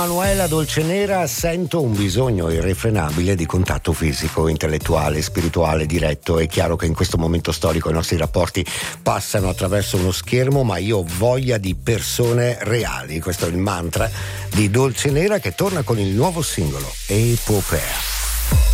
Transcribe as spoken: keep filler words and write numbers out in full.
Manuela Dolcenera, sento un bisogno irrefrenabile di contatto fisico, intellettuale, spirituale, diretto. È chiaro che in questo momento storico i nostri rapporti passano attraverso uno schermo, ma io ho voglia di persone reali. Questo è il mantra di Dolcenera, che torna con il nuovo singolo Epopea.